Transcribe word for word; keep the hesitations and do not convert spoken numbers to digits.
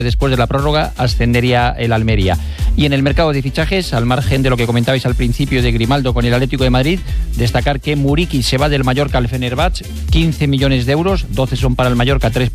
Después de la prórroga ascendería el Almería. Y en el mercado de fichajes, al margen de lo que comentabais al principio de Grimaldo con el Atlético de Madrid, destacar que Muriqui se va del Mallorca al Fenerbahce, quince millones de euros, doce son para el Mallorca, tres